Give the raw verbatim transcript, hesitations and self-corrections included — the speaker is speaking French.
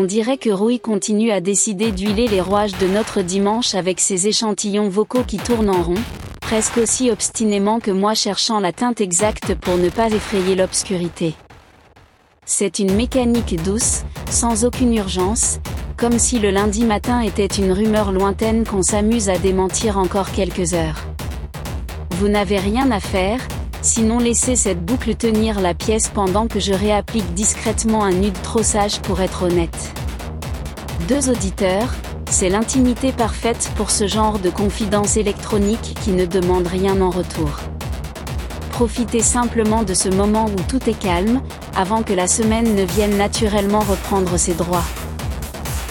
dirait que Rouille continue à décider d'huiler les rouages de notre dimanche avec ses échantillons vocaux qui tournent en rond, presque aussi obstinément que moi cherchant la teinte exacte pour ne pas effrayer l'obscurité. C'est une mécanique douce, sans aucune urgence, comme si le lundi matin était une rumeur lointaine qu'on s'amuse à démentir encore quelques heures. Vous n'avez rien à faire, sinon laissez cette boucle tenir la pièce pendant que je réapplique discrètement un nœud trop sage pour être honnête. Deux auditeurs, c'est l'intimité parfaite pour ce genre de confidence électronique qui ne demande rien en retour. Profitez simplement de ce moment où tout est calme, avant que la semaine ne vienne naturellement reprendre ses droits.